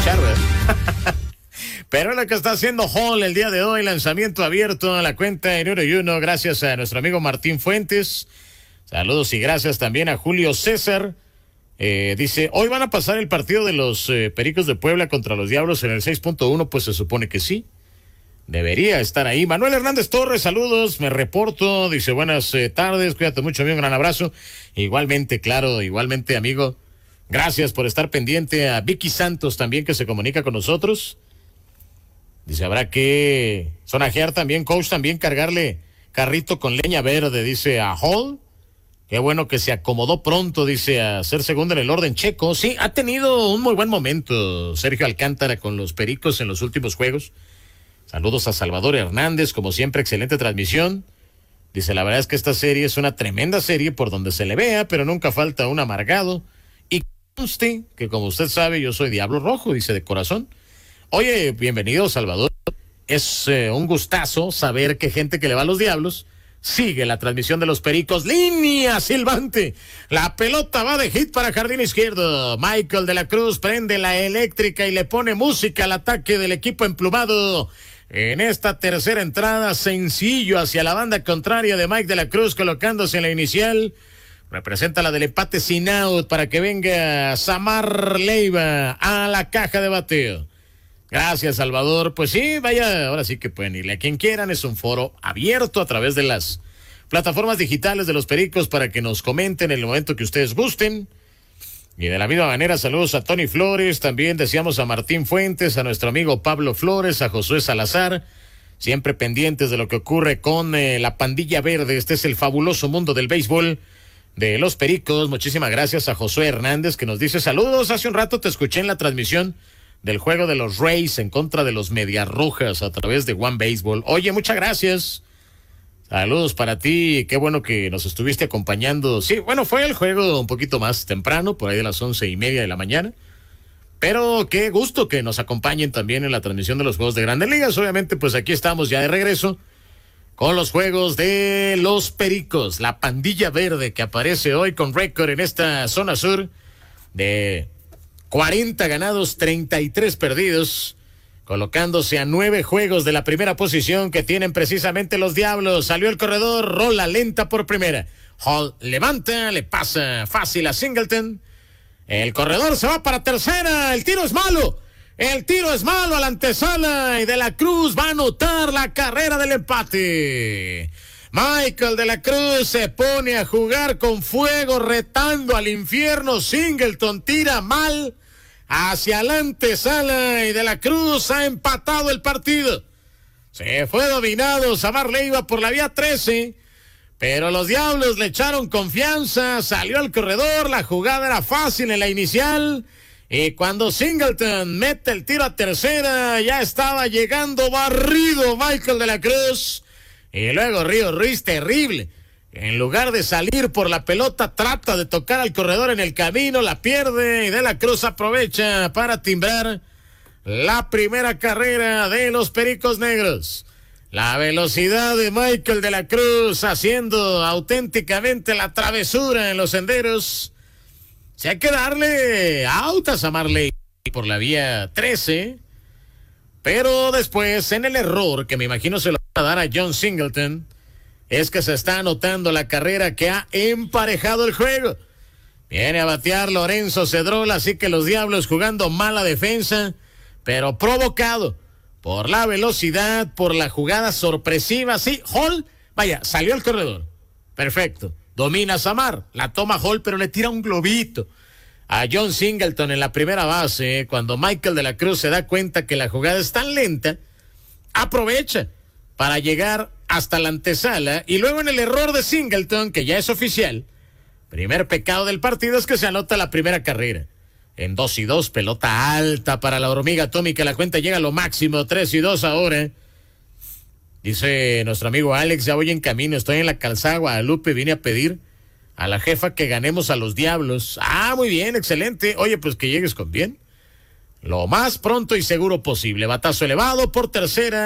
escuchar, ¿verdad? Pero es lo que está haciendo Hall el día de hoy, lanzamiento abierto a la cuenta en 1-1, gracias a nuestro amigo Martín Fuentes. Saludos y gracias también a Julio César. Dice, hoy van a pasar el partido de los Pericos de Puebla contra los Diablos en el 6.1, pues se supone que sí. Debería estar ahí. Manuel Hernández Torres, saludos, me reporto. Dice, buenas tardes, cuídate mucho, amigo, un gran abrazo. Igualmente, claro, igualmente, amigo. Gracias por estar pendiente. A Vicky Santos también, que se comunica con nosotros. Dice, habrá que sonajear también, coach, también cargarle carrito con leña verde, dice a Hall. Qué bueno que se acomodó pronto, dice, a ser segundo en el orden checo. Sí, ha tenido un muy buen momento Sergio Alcántara con los Pericos en los últimos juegos. Saludos a Salvador Hernández, como siempre, excelente transmisión. Dice, la verdad es que esta serie es una tremenda serie por donde se le vea, pero nunca falta un amargado. Y conste que, como usted sabe, yo soy Diablo Rojo, dice, de corazón. Oye, bienvenido, Salvador. Es un gustazo saber que gente que le va a los Diablos sigue la transmisión de los Pericos. Línea silbante. La pelota va de hit para jardín izquierdo. Michael de la Cruz prende la eléctrica y le pone música al ataque del equipo emplumado. En esta tercera entrada, sencillo hacia la banda contraria de Mike de la Cruz, colocándose en la inicial. Representa la del empate sin out para que venga Samar Leiva a la caja de bateo. Gracias, Salvador. Pues sí, vaya, ahora sí que pueden irle a quien quieran. Es un foro abierto a través de las plataformas digitales de los Pericos para que nos comenten en el momento que ustedes gusten. Y de la misma manera, saludos a Tony Flores. También deseamos a Martín Fuentes, a nuestro amigo Pablo Flores, a Josué Salazar. Siempre pendientes de lo que ocurre con la pandilla verde. Este es el fabuloso mundo del béisbol de los Pericos. Muchísimas gracias a Josué Hernández, que nos dice saludos. Hace un rato te escuché en la transmisión del juego de los Rays en contra de los Medias Rojas a través de One Baseball. Oye, muchas gracias. Saludos para ti, qué bueno que nos estuviste acompañando. Sí, bueno, fue el juego un poquito más temprano, por ahí de las 11:30 de la mañana. Pero qué gusto que nos acompañen también en la transmisión de los juegos de Grandes Ligas. Obviamente, pues aquí estamos ya de regreso con los juegos de los Pericos. La pandilla verde que aparece hoy con récord en esta zona sur de 40 ganados, 33 perdidos, colocándose a 9 juegos de la primera posición que tienen precisamente los Diablos. Salió el corredor, rola lenta por primera. Hall levanta, le pasa fácil a Singleton. El corredor se va para tercera, el tiro es malo. El tiro es malo a la antesala y de la Cruz va a anotar la carrera del empate. Michael de la Cruz se pone a jugar con fuego, retando al infierno. Singleton tira mal hacia la antesala y de la Cruz ha empatado el partido. Se fue dominado Samar Leiva por la vía 13, pero los Diablos le echaron confianza, salió al corredor, la jugada era fácil en la inicial, y cuando Singleton mete el tiro a tercera, ya estaba llegando barrido Michael de la Cruz. Y luego Río Ruiz, terrible. En lugar de salir por la pelota, trata de tocar al corredor en el camino, la pierde y de la Cruz aprovecha para timbrar la primera carrera de los Pericos Negros. La velocidad de Michael de la Cruz haciendo auténticamente la travesura en los senderos. Se hay que darle out a Samar Leiva por la vía 13, pero después en el error, que me imagino se lo va a dar a John Singleton, es que se está anotando la carrera que ha emparejado el juego. Viene a batear Lorenzo Cedrol, así que los Diablos jugando mala defensa, pero provocado por la velocidad, por la jugada sorpresiva. Sí, Hall, vaya, salió al corredor. Perfecto. Domina Samar, la toma Hall, pero le tira un globito a John Singleton en la primera base. Cuando Michael de la Cruz se da cuenta que la jugada es tan lenta, aprovecha para llegar hasta la antesala, y luego en el error de Singleton, que ya es oficial, primer pecado del partido, es que se anota la primera carrera. En 2-2, pelota alta para la hormiga atómica, la cuenta llega a lo máximo, 3-2 ahora. Dice nuestro amigo Alex, ya voy en camino, estoy en la calzada Guadalupe, vine a pedir a la jefa que ganemos a los Diablos. Ah, muy bien, excelente. Oye, pues que llegues con bien. Lo más pronto y seguro posible. Batazo elevado por tercera.